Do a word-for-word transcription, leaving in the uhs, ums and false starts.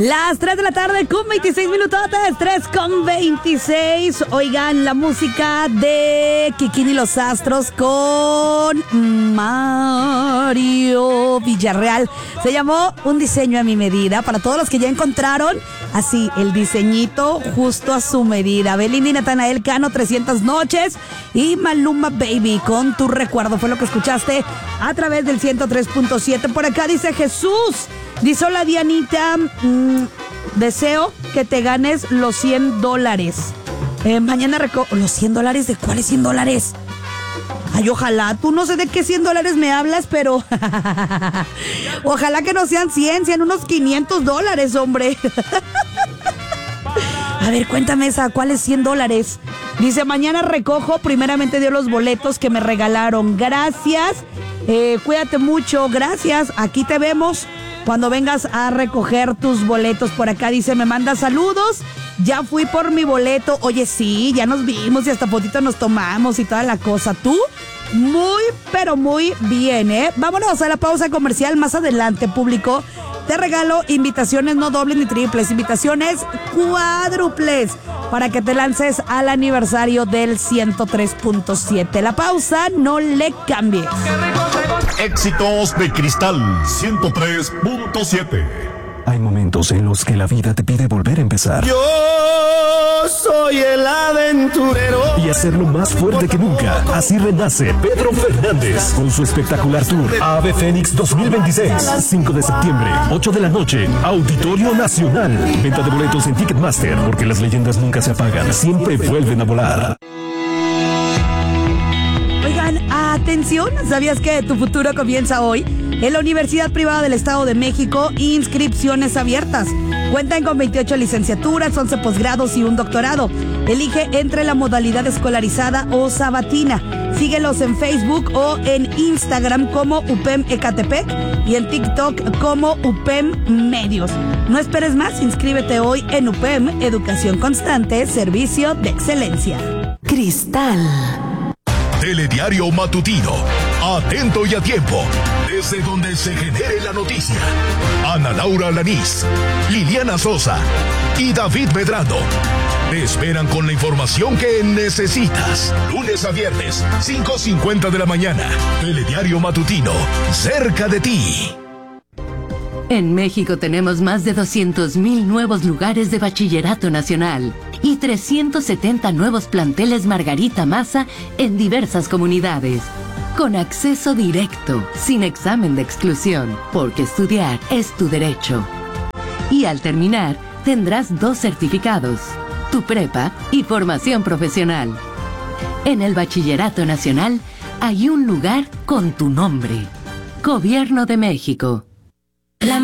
Las tres de la tarde con veintiséis minutotes, tres con veintiséis. Oigan, la música de Kikín y los Astros con Mario Villarreal. Se llamó Un diseño a mi medida. Para todos los que ya encontraron así el diseñito justo a su medida. Belinda y Natanael Cano, trescientas noches. Y Maluma Baby con Tu recuerdo. Fue lo que escuchaste a través del ciento tres punto siete. Por acá dice Jesús. Dice, hola Dianita, mmm, deseo que te ganes los cien dólares. Eh, mañana reco... ¿Los cien dólares? ¿De cuáles cien dólares? Ay, ojalá, tú no sé de qué cien dólares me hablas, pero... ojalá que no sean cien, sean unos quinientos dólares, hombre. A ver, cuéntame esa, ¿cuáles cien dólares? Dice, mañana recojo primeramente Dios los boletos que me regalaron. Gracias, eh, cuídate mucho, gracias, aquí te vemos cuando vengas a recoger tus boletos. Por acá dice, me manda saludos, ya fui por mi boleto. Oye, sí, ya nos vimos y hasta fotito nos tomamos y toda la cosa. Tú, muy, pero muy bien, ¿eh? Vámonos a la pausa comercial. Más adelante, público, te regalo invitaciones no dobles ni triples, invitaciones cuádruples para que te lances al aniversario del ciento tres punto siete. La pausa, no le cambies. Éxitos de Cristal ciento tres punto siete. Hay momentos en los que la vida te pide volver a empezar. Yo soy el aventurero. Y hacerlo más fuerte que nunca. Así renace Pedro Fernández con su espectacular tour Ave Fénix dos mil veintiséis. cinco de septiembre, ocho de la noche, Auditorio Nacional. Venta de boletos en Ticketmaster, porque las leyendas nunca se apagan, siempre vuelven a volar. Oigan, atención, ¿sabías que tu futuro comienza hoy? En la Universidad Privada del Estado de México, inscripciones abiertas. Cuentan con veintiocho licenciaturas, once posgrados y un doctorado. Elige entre la modalidad escolarizada o sabatina. Síguelos en Facebook o en Instagram como U P E M Ecatepec y en TikTok como U P E M Medios. No esperes más, inscríbete hoy en U P E M Educación Constante, Servicio de Excelencia. Cristal. Telediario Matutino. Atento y a tiempo. Desde donde se genere la noticia. Ana Laura Alanís, Liliana Sosa y David Medrano te esperan con la información que necesitas. Lunes a viernes, cinco cincuenta de la mañana. Telediario Matutino, cerca de ti. En México tenemos más de doscientos mil nuevos lugares de bachillerato nacional y trescientos setenta nuevos planteles Margarita Maza en diversas comunidades. Con acceso directo, sin examen de exclusión, porque estudiar es tu derecho. Y al terminar, tendrás dos certificados, tu prepa y formación profesional. En el Bachillerato Nacional hay un lugar con tu nombre. Gobierno de México.